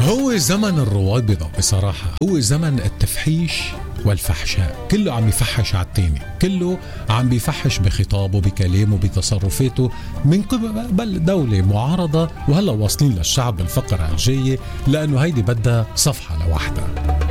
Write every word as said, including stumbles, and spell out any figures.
هو زمن الروابضة بصراحة، هو زمن التفحيش والفحشاء، كله عم يفحش على التاني، كله عم بيفحش بخطابه بكلامه بتصرفاته من قبل دولة معارضة. وهلا واصلين للشعب الفقرة الجاية لأنه هيدي بدها صفحة لوحدها.